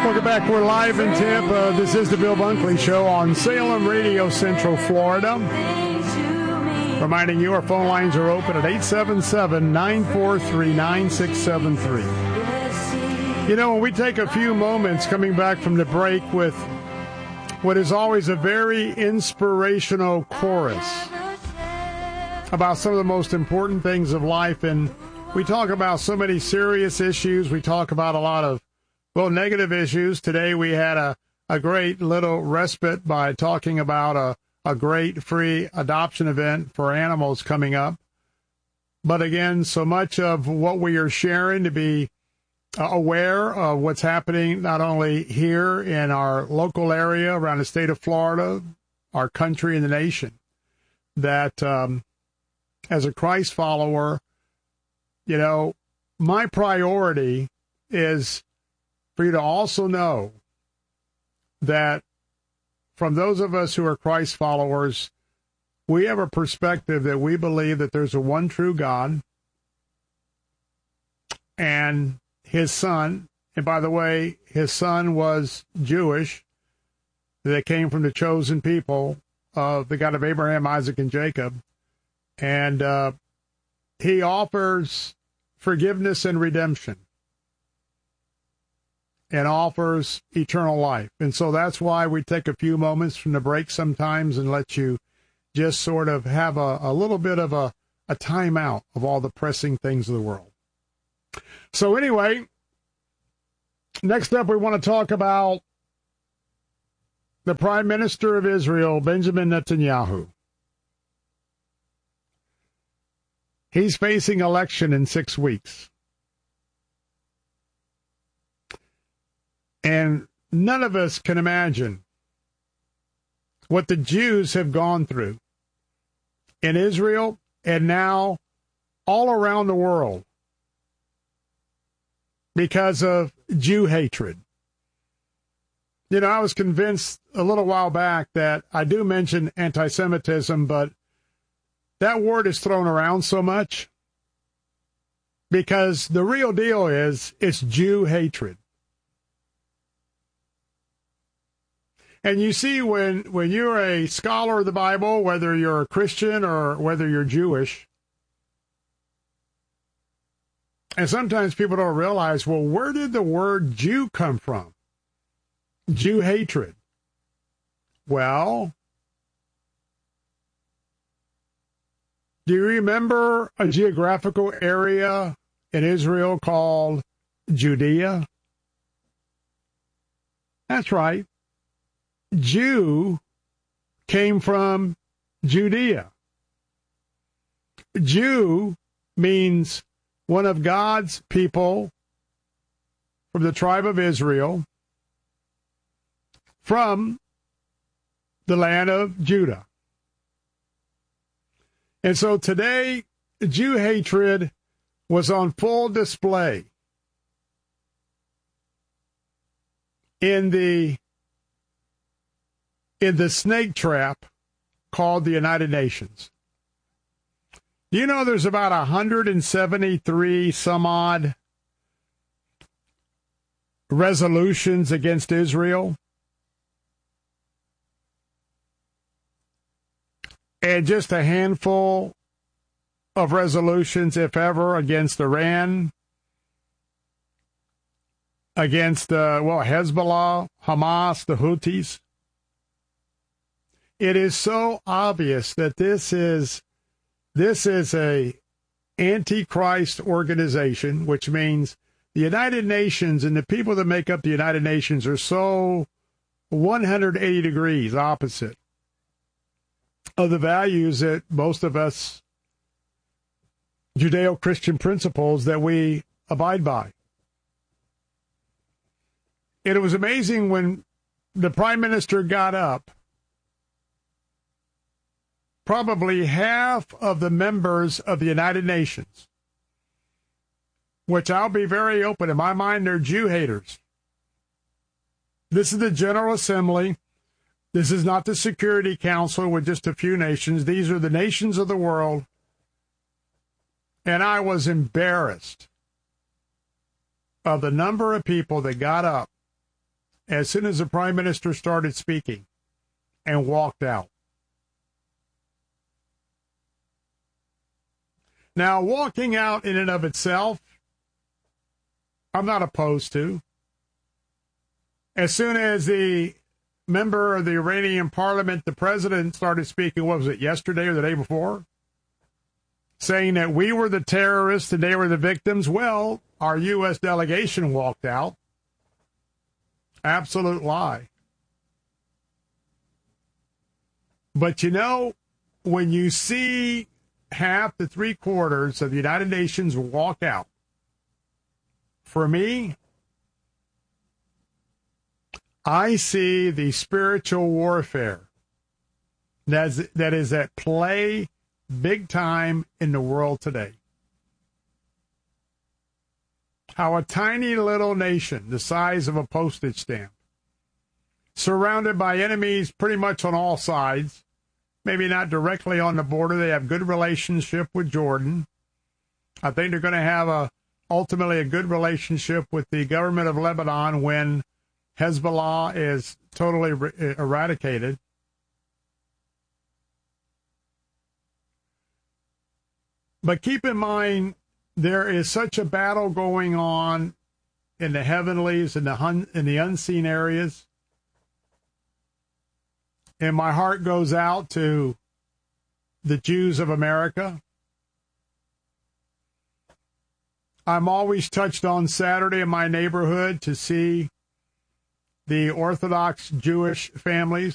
Welcome back. We're live in Tampa. This is the Bill Bunkley Show on Salem Radio, Central Florida. Reminding you our phone lines are open at 877-943-9673. You know, when we take a few moments coming back from the break with what is always a very inspirational chorus about some of the most important things of life, and we talk about so many serious issues. We talk about a lot of, well, negative issues. Today we had a great little respite by talking about a great free adoption event for animals coming up. But again, so much of what we are sharing to be aware of what's happening not only here in our local area around the state of Florida, our country and the nation, that as a Christ follower, you know, my priority is for you to also know that from those of us who are Christ followers, we have a perspective that we believe that there's a one true God and his son. And by the way, his son was Jewish. They came from the chosen people of the God of Abraham, Isaac, and Jacob. And he offers forgiveness and redemption and offers eternal life. And so that's why we take a few moments from the break sometimes and let you just sort of have a little bit of a timeout of all the pressing things of the world. So anyway, next up we want to talk about the Prime Minister of Israel, Benjamin Netanyahu. He's facing election in 6 weeks. And none of us can imagine what the Jews have gone through in Israel and now all around the world because of Jew hatred. You know, I was convinced a little while back that I do mention anti-Semitism, but that word is thrown around so much because the real deal is it's Jew hatred. And you see, when you're a scholar of the Bible, whether you're a Christian or whether you're Jewish, and sometimes people don't realize, well, where did the word Jew come from? Jew hatred. Well, do you remember a geographical area in Israel called Judea? That's right. Jew came from Judea. Jew means one of God's people from the tribe of Israel from the land of Judah. And so today, Jew hatred was on full display in the snake trap called the United Nations. Do you know there's about 173 some odd resolutions against Israel? And just a handful of resolutions, if ever, against Iran, against, Hezbollah, Hamas, the Houthis. It is so obvious that this is a antichrist organization, which means the United Nations and the people that make up the United Nations are so 180 degrees opposite of the values that most of us Judeo-Christian principles that we abide by. And it was amazing when the Prime Minister got up, probably half of the members of the United Nations, which I'll be very open, in my mind, they're Jew haters. This is the General Assembly. This is not the Security Council with just a few nations. These are the nations of the world. And I was embarrassed of the number of people that got up as soon as the prime minister started speaking and walked out. Now, walking out in and of itself, I'm not opposed to. As soon as the member of the Iranian parliament, the president, started speaking, what was it, yesterday or the day before? Saying that we were the terrorists and they were the victims. Well, our U.S. delegation walked out. Absolute lie. But you know, when you see half to three-quarters of the United Nations walk out, for me, I see the spiritual warfare that is at play big time in the world today. How a tiny little nation, the size of a postage stamp, surrounded by enemies pretty much on all sides, maybe not directly on the border. They have good relationship with Jordan. I think they're going to have ultimately a good relationship with the government of Lebanon when Hezbollah is totally eradicated. But keep in mind, there is such a battle going on in the heavenlies and in the unseen areas. And my heart goes out to the Jews of America. I'm always touched on Saturday in my neighborhood to see the Orthodox Jewish families